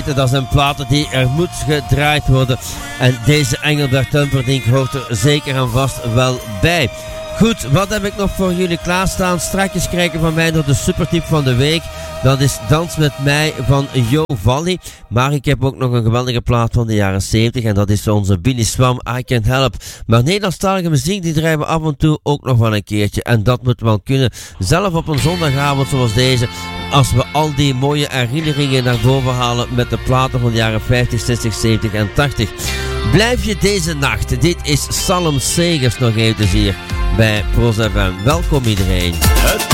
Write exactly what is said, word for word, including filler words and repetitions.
Dat zijn platen die er moet gedraaid worden. En deze Engelbert Humperdinck hoort er zeker en vast wel bij. Goed, wat heb ik nog voor jullie klaarstaan? Strakjes krijgen van mij door de supertip van de week. Dat is Dans met mij van Jo Valli. Maar ik heb ook nog een geweldige plaat van de jaren zeventig. En dat is onze Billy Swam, I Can't Help. Maar Nederlandstalige muziek, die draaien we af en toe ook nog wel een keertje. En dat moet wel kunnen. Zelf op een zondagavond zoals deze. Als we al die mooie herinneringen naar boven halen met de platen van de jaren vijftig, zestig, zeventig en tachtig. Blijf je deze nacht. Dit is Salem Segers nog eventjes hier bij ProZFM. Welkom iedereen.